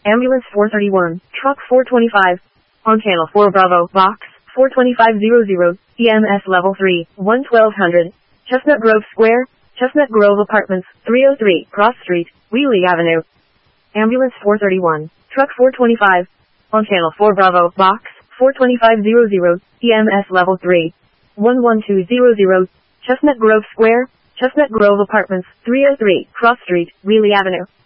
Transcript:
Ambulance 431, Truck 425. On Channel 4 Bravo, Box 42500, EMS Level 3, 1200. Chestnut Grove Square, Chestnut Grove Apartments, 303, Cross Street, Wheelie Avenue. Ambulance 431, Truck 425. On Channel 4 Bravo, Box 42500, EMS Level 3, 11200. Chestnut Grove Square, Chestnut Grove Apartments, 303, Cross Street, Wheelie Avenue.